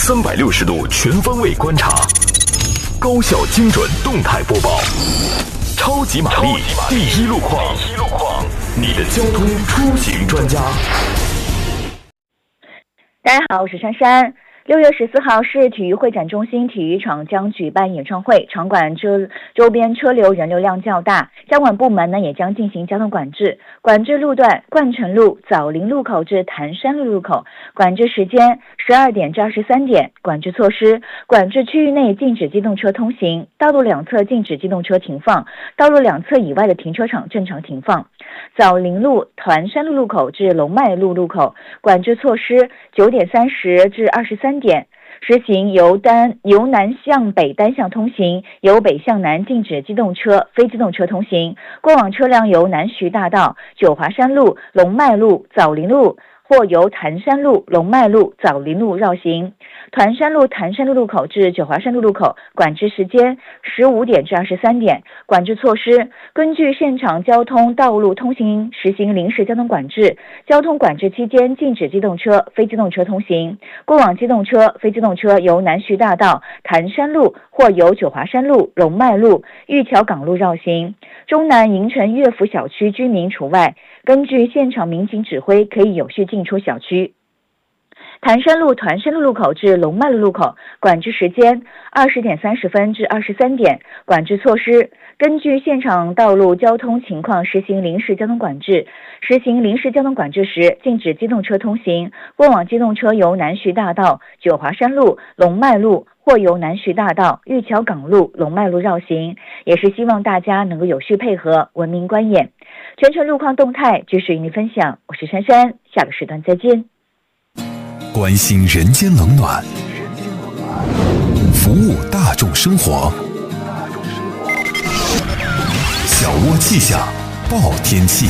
360度全方位观察，高效精准动态播报，超级玛丽第一路况，你的交通出行专家。 大家好，我是珊珊。6月14号，市体育会展中心体育场将举办演唱会，场馆周边车流人流量较大，交管部门也将进行交通管制路段冠城路枣林路口至潭山路路口，管制时间12点至23点，管制措施：管制区域内禁止机动车通行，道路两侧禁止机动车停放，道路两侧以外的停车场正常停放。枣林路潭山路路口至龙脉路路口，管制措施9点30至23点，实行由南向北单向通行，由北向南禁止机动车、非机动车通行。过往车辆由南徐大道、九华山路、龙脉路、枣林路或由潭山路、龙脉路、枣林路绕行。潭山路路口至九华山路路口，管制时间15点至23点。管制措施：根据现场交通道路通行实行临时交通管制，交通管制期间禁止机动车、非机动车通行。过往机动车、非机动车由南徐大道、潭山路或由九华山路、龙脉路、玉桥港路绕行。中南营城乐府小区居民除外，根据现场民警指挥，可以有序进出小区。潭山路路口至龙脉路路口，管制时间20点30分至23点。管制措施：根据现场道路交通情况实行临时交通管制。实行临时交通管制时，禁止机动车通行。过往机动车由南徐大道、九华山路、龙脉路或由南徐大道、玉桥港路、龙脉路绕行，也是希望大家能够有序配合，文明观演。全程路况动态及时与您分享，我是珊珊，下个时段再见。 关心人间冷暖，服务大众生活。小窝气象报天气。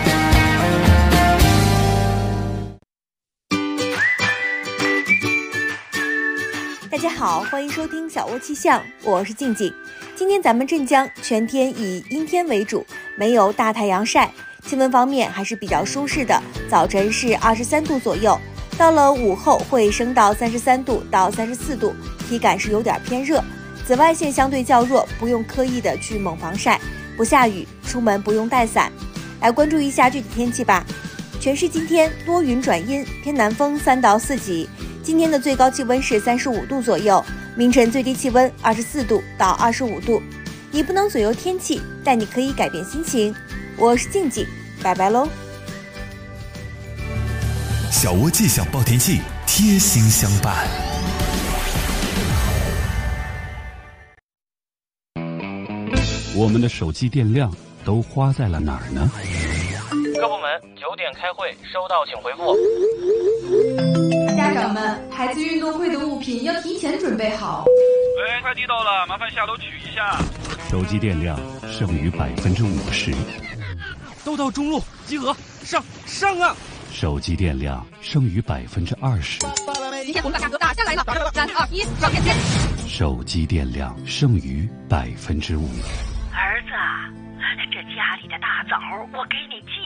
大家好，欢迎收听小窝气象，我是静静。今天咱们镇江全天以阴天为主，没有大太阳晒，气温方面还是比较舒适的，早晨是23度左右，到了午后会升到33度到34度，体感是有点偏热，紫外线相对较弱，不用刻意的去猛防晒，不下雨，出门不用带伞。来关注一下具体天气吧。全市今天多云转阴，偏南风3到4级，今天的最高气温是35度左右，明晨最低气温24度到25度。你不能左右天气，但你可以改变心情。我是静静，拜拜喽。 小窝气象报天气，贴心相伴。 我们的手机电量都花在了哪儿呢？ 各部门9点开会，收到请回复。 家长们，孩子运动会的物品要提前准备好。 喂，快递到了，麻烦下楼取一下。 手机电量剩余50%。 都到中路集合，上啊！ 手机电量剩余20%。 今天我们把价格打下来了，3、2、1，上线签。 手机电量剩余5%。 儿子，这家里的大枣我给你寄